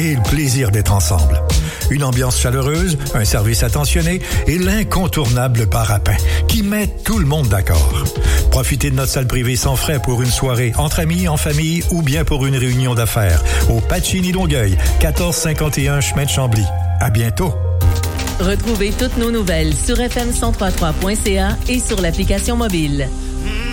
et le plaisir d'être ensemble. Une ambiance chaleureuse, un service attentionné et l'incontournable bar à pain qui met tout le monde d'accord. Profitez de notre salle privée sans frais pour une soirée entre amis, en famille ou bien pour une réunion d'affaires au Pacini Longueuil, 1451 chemin de Chambly. À bientôt. Retrouvez toutes nos nouvelles sur fm1033.ca et sur l'application mobile.